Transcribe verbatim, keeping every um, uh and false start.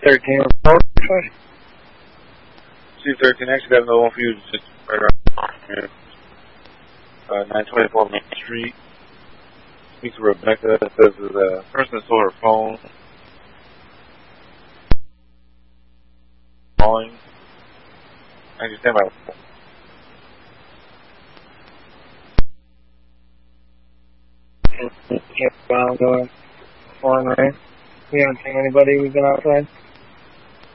thirteen. C thirteen, actually got another one for you, just right around here. Uh, nine twenty-four Main Street. Speak to Rebecca. It says the person stole her phone. Calling. I just stand by. Kept on going. Foreign rain. We haven't seen anybody who's been outside.